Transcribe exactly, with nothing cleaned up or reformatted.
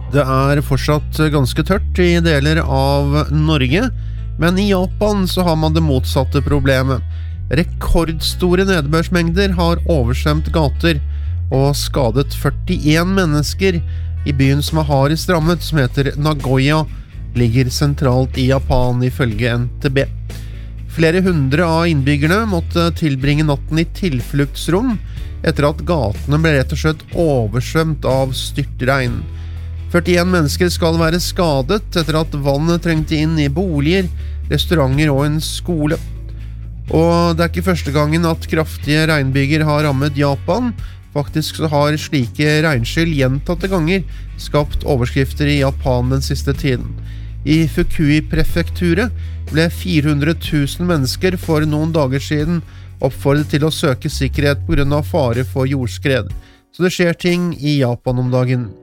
Det er fortsatt ganske tørt i deler av Norge, men i Japan så har man det motsatte problemet. Rekordstore nedbørsmengder har oversvømt gater og skadet førtien mennesker i byen som er hardest rammet, som heter Nagoya, ligger sentralt i Japan ifølge N T B. Flere hundre av innbyggerne måtte tilbringe natten i tilfluktsrom etter at gatene ble rett og slett oversvømt av styrtregn. førtien mennesker skal være skadet etter at vannet trengte inn i boliger, restauranter og en skole. Og det er ikke første gangen at kraftige regnbyger har rammet Japan. Faktisk så har slike regnskyll gjentatte ganger skapt overskrifter i Japan den siste tiden. I Fukui-prefekturet ble fire hundre tusen mennesker for noen dager siden oppfordret til å søke sikkerhet på grunn av fare for jordskred. Så det skjer ting i Japan om dagen.